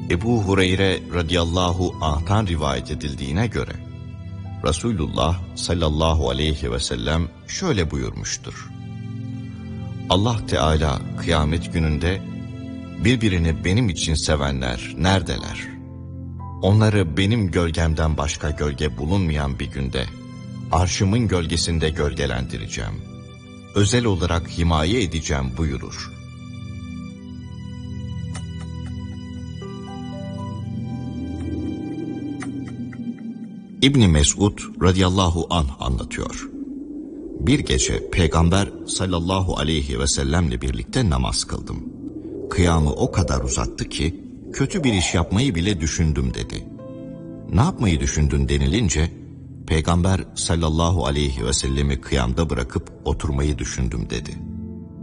Ebu Hureyre radıyallahu anh'tan rivayet edildiğine göre Resulullah sallallahu aleyhi ve sellem şöyle buyurmuştur: Allah Teala kıyamet gününde birbirini benim için sevenler neredeler? Onları benim gölgemden başka gölge bulunmayan bir günde arşımın gölgesinde gölgelendireceğim. Özel olarak himaye edeceğim buyurur. İbn Mesud radıyallahu anh anlatıyor. Bir gece Peygamber sallallahu aleyhi ve sellemle birlikte namaz kıldım. Kıyamı o kadar uzattı ki kötü bir iş yapmayı bile düşündüm dedi. Ne yapmayı düşündün denilince Peygamber sallallahu aleyhi ve sellemi kıyamda bırakıp oturmayı düşündüm dedi.